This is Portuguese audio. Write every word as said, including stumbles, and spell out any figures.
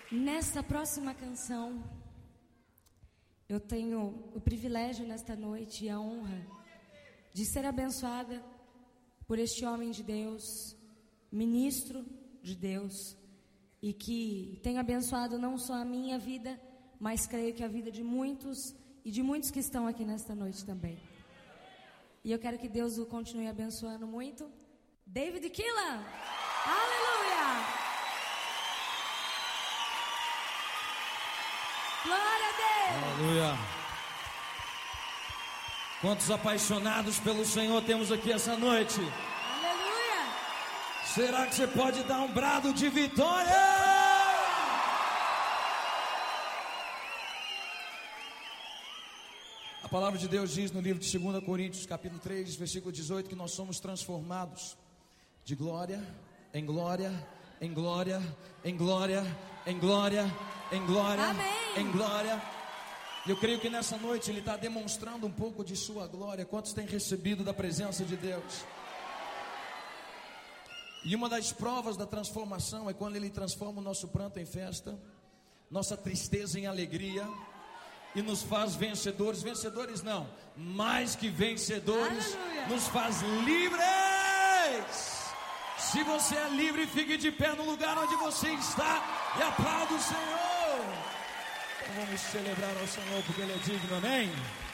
Nessa próxima canção, eu tenho o privilégio nesta noite e a honra de ser abençoada por este homem de Deus, ministro de Deus, e que tem abençoado não só a minha vida, mas creio que a vida de muitos e de muitos que estão aqui nesta noite também. E eu quero que Deus o continue abençoando muito. David Keelan, aleluia! Glória a Deus! Aleluia! Quantos apaixonados pelo Senhor temos aqui essa noite? Aleluia! Será que você pode dar um brado de vitória? A palavra de Deus diz no livro de segunda Coríntios, capítulo três, versículo dezoito, que nós somos transformados de glória em glória, em glória, em glória, em glória, em glória, Amém. em glória. E eu creio que nessa noite Ele está demonstrando um pouco de sua glória. Quantos têm recebido da presença de Deus? E uma das provas da transformação é quando Ele transforma o nosso pranto em festa, nossa tristeza em alegria, e nos faz vencedores. Vencedores não, mais que vencedores. Aleluia. Nos faz livres. Se você é livre, fique de pé no lugar onde você está e aplauda o Senhor. Então vamos celebrar ao Senhor porque Ele é digno, amém?